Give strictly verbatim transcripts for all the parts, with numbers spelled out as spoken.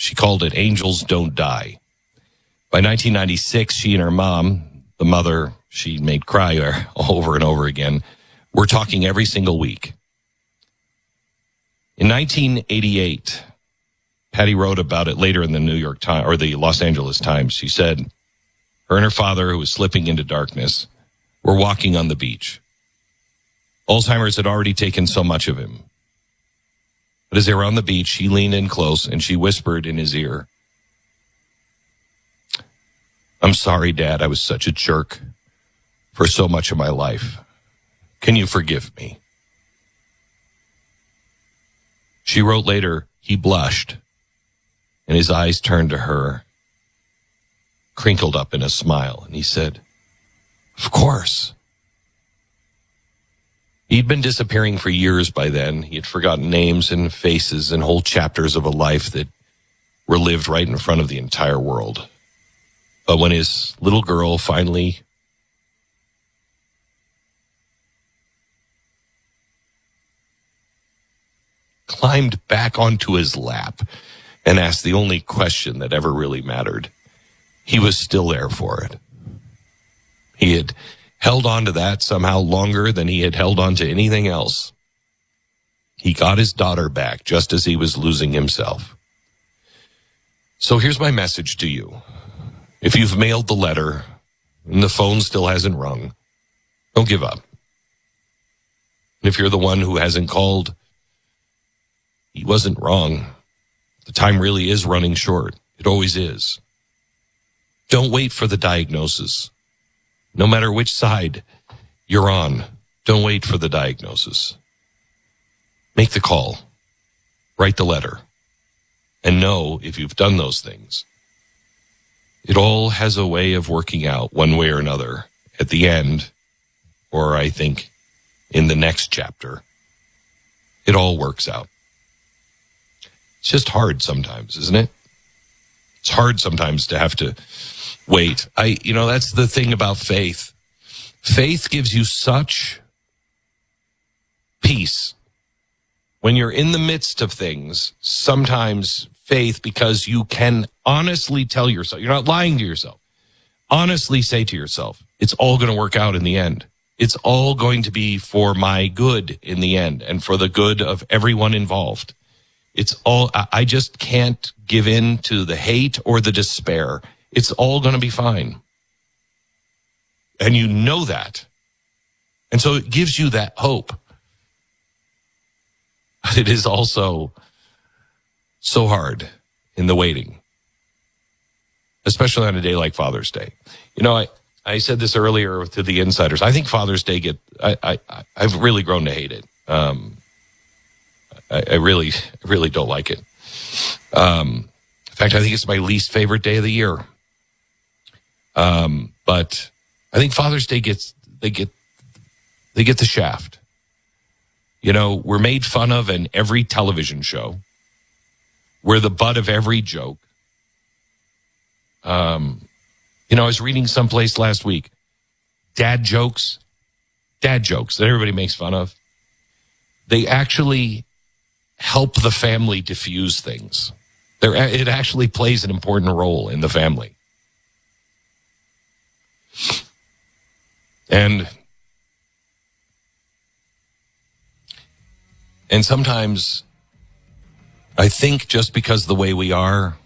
She called it Angels Don't Die. By nineteen ninety-six, she and her mom, the mother she made cry over and over again, were talking every single week. In nineteen eighty-eight, Patty wrote about it later in the New York Times or the Los Angeles Times. She said her and her father, who was slipping into darkness, were walking on the beach. Alzheimer's had already taken so much of him. But as they were on the beach, she leaned in close and she whispered in his ear, "I'm sorry, Dad, I was such a jerk for so much of my life. Can you forgive me?" She wrote later, he blushed, and his eyes turned to her, crinkled up in a smile, and he said, "Of course." He'd been disappearing for years by then. He had forgotten names and faces and whole chapters of a life that were lived right in front of the entire world. But when his little girl finally climbed back onto his lap and asked the only question that ever really mattered, he was still there for it. He had held on to that somehow longer than he had held on to anything else. He got his daughter back just as he was losing himself. So here's my message to you. If you've mailed the letter and the phone still hasn't rung, don't give up. And if you're the one who hasn't called, he wasn't wrong. The time really is running short. It always is. Don't wait for the diagnosis. No matter which side you're on, don't wait for the diagnosis. Make the call. Write the letter. And know if you've done those things, it all has a way of working out one way or another at the end, or I think in the next chapter. It all works out. It's just hard sometimes, isn't it? It's hard sometimes to have to wait. I, you know, that's the thing about faith. Faith gives you such peace. When you're in the midst of things, sometimes faith, because you can honestly tell yourself, you're not lying to yourself, honestly say to yourself, it's all going to work out in the end. It's all going to be for my good in the end and for the good of everyone involved. It's all, I just can't give in to the hate or the despair. It's all going to be fine. And you know that. And so it gives you that hope. But it is also so hard in the waiting, especially on a day like Father's Day. You know, I, I said this earlier to the insiders. I think Father's Day get, I, I, I've really grown to hate it. Um, I, I really, really don't like it. Um, in fact, I think it's my least favorite day of the year. Um, but I think Father's Day gets, they get, they get the shaft. You know, we're made fun of in every television show. We're the butt of every joke. Um, you know, I was reading someplace last week, dad jokes, dad jokes that everybody makes fun of. They actually help the family diffuse things. They're, it actually plays an important role in the family. And and sometimes I think just because the way we are,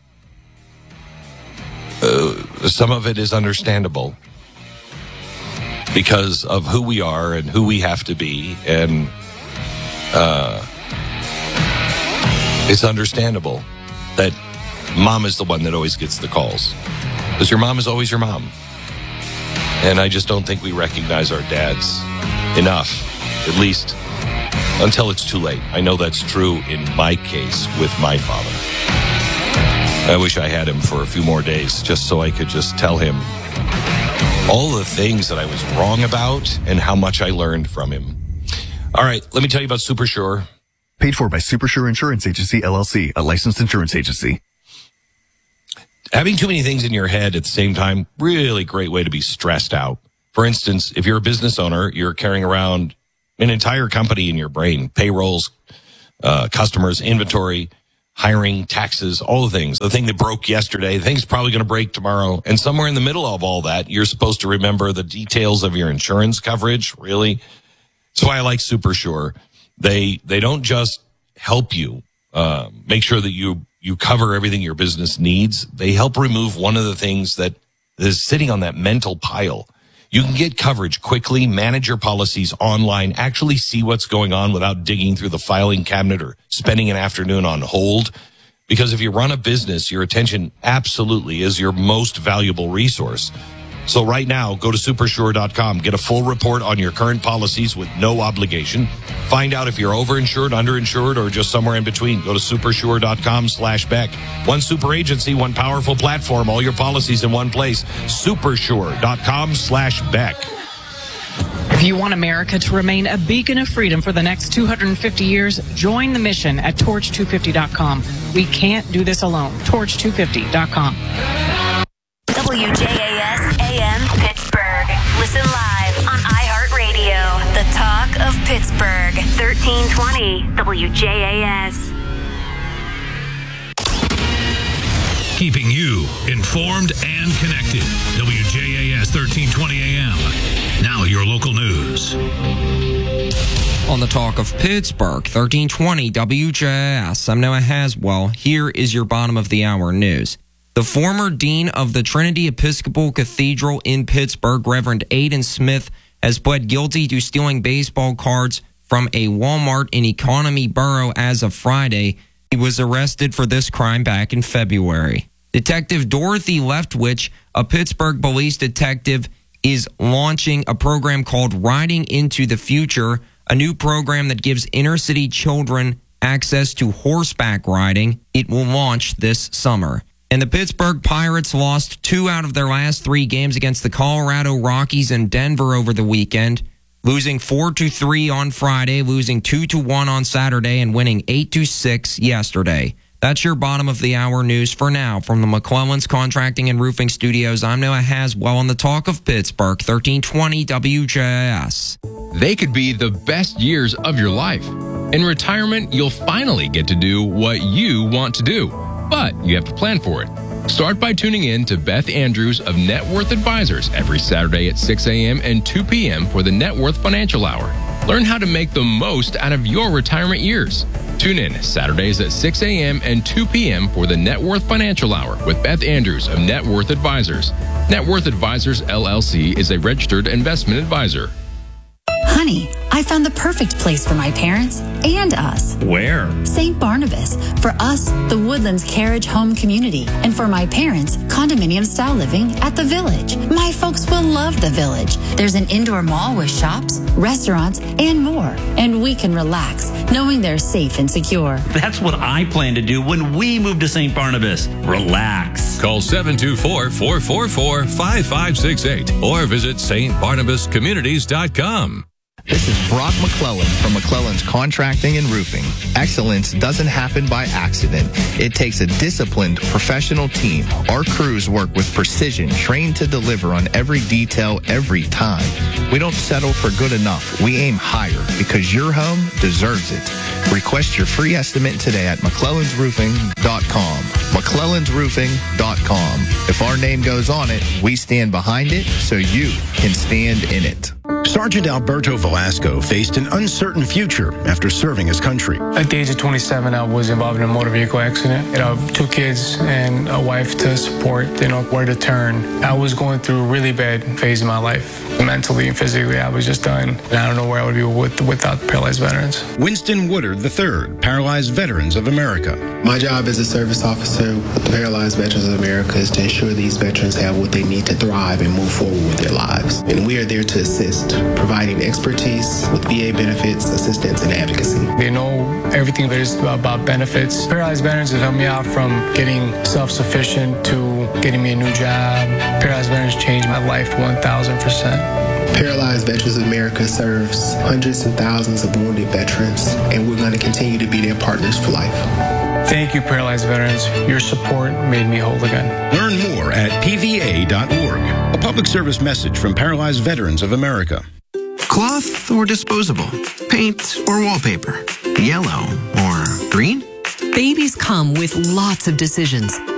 uh, some of it is understandable because of who we are and who we have to be, and uh, it's understandable that mom is the one that always gets the calls because your mom is always your mom. And I just don't think we recognize our dads enough, at least until it's too late. I know that's true in my case with my father. I wish I had him for a few more days just so I could just tell him all the things that I was wrong about and how much I learned from him. All right, let me tell you about SuperSure. Paid for by SuperSure Insurance Agency, L L C, a licensed insurance agency. Having too many things in your head at the same time, really great way to be stressed out. For instance, if you're a business owner, you're carrying around an entire company in your brain, payrolls, uh, customers, inventory, hiring, taxes, all the things. The thing that broke yesterday, the thing's probably going to break tomorrow. And somewhere in the middle of all that, you're supposed to remember the details of your insurance coverage, really. That's why I like SuperSure. They, they don't just help you, uh, make sure that you, you cover everything your business needs. They help remove one of the things that is sitting on that mental pile. You can get coverage quickly, manage your policies online, actually see what's going on without digging through the filing cabinet or spending an afternoon on hold. Because if you run a business, your attention absolutely is your most valuable resource. So right now, go to supersure dot com. Get a full report on your current policies with no obligation. Find out if you're overinsured, underinsured, or just somewhere in between. Go to supersure dot com slash Beck. One super agency, one powerful platform, all your policies in one place. supersure dot com slash Beck. If you want America to remain a beacon of freedom for the next two hundred fifty years, join the mission at torch two fifty dot com. We can't do this alone. torch two fifty dot com. W J A S A M Pittsburgh. Listen live on iHeartRadio. The talk of Pittsburgh. thirteen twenty W J A S. Keeping you informed and connected. W J A S thirteen twenty A M. Now your local news. On the talk of Pittsburgh, thirteen twenty W J A S. I'm Noah Haswell. Here is your bottom of the hour news. The former dean of the Trinity Episcopal Cathedral in Pittsburgh, Reverend Aidan Smith, has pled guilty to stealing baseball cards from a Walmart in Economy Borough as of Friday. He was arrested for this crime back in February. Detective Dorothy Leftwich, a Pittsburgh police detective, is launching a program called Riding into the Future, a new program that gives inner city children access to horseback riding. It will launch this summer. And the Pittsburgh Pirates lost two out of their last three games against the Colorado Rockies and Denver over the weekend, losing four to three on Friday, losing two to one on Saturday, and winning eight to six yesterday. That's your bottom of the hour news for now. From the McClellan's Contracting and Roofing Studios, I'm Noah Haswell on the talk of Pittsburgh, thirteen twenty W J A S. They could be the best years of your life. In retirement, you'll finally get to do what you want to do, but you have to plan for it. Start by tuning in to Beth Andrews of Net Worth Advisors every Saturday at six a.m. and two p.m. for the Net Worth Financial Hour. Learn how to make the most out of your retirement years. Tune in Saturdays at six a.m. and two p.m. for the Net Worth Financial Hour with Beth Andrews of Net Worth Advisors. Net Worth Advisors, L L C is a registered investment advisor. Honey, I found the perfect place for my parents and us. Where? Saint Barnabas. For us, the Woodlands Carriage Home Community. And for my parents, condominium-style living at the Village. My folks will love the Village. There's an indoor mall with shops, restaurants, and more. And we can relax, knowing they're safe and secure. That's what I plan to do when we move to Saint Barnabas. Relax. Call seven two four, four four four, five five six eight or visit s t barnabas communities dot com. This is Brock McClellan from McClellan's Contracting and Roofing. Excellence doesn't happen by accident. It takes a disciplined, professional team. Our crews work with precision, trained to deliver on every detail every time. We don't settle for good enough. We aim higher because your home deserves it. Request your free estimate today at mcclellans roofing dot com. mcclellans roofing dot com. If our name goes on it, we stand behind it so you can stand in it. Sergeant Alberto Velasco faced an uncertain future after serving his country. At the age of twenty-seven, I was involved in a motor vehicle accident. You know, two kids and a wife to support, you know, where to turn. I was going through a really bad phase of my life. Mentally and physically, I was just done. And I don't know where I would be with, without paralyzed veterans. Winston Woodard the third, Paralyzed Veterans of America. My job as a service officer with the Paralyzed Veterans of America is to ensure these veterans have what they need to thrive and move forward with their lives. And we are there to assist, providing expertise with V A benefits, assistance, and advocacy. They know everything there is about benefits. Paralyzed Veterans have helped me out from getting self-sufficient to getting me a new job. Paralyzed Veterans changed my life one thousand percent. Paralyzed Veterans of America serves hundreds and thousands of wounded veterans, and we're going to continue to be their partners for life. Thank you, Paralyzed Veterans. Your support made me whole again. Learn more at p v a dot org. A public service message from Paralyzed Veterans of America. Cloth or disposable? Paint or wallpaper? Yellow or green? Babies come with lots of decisions.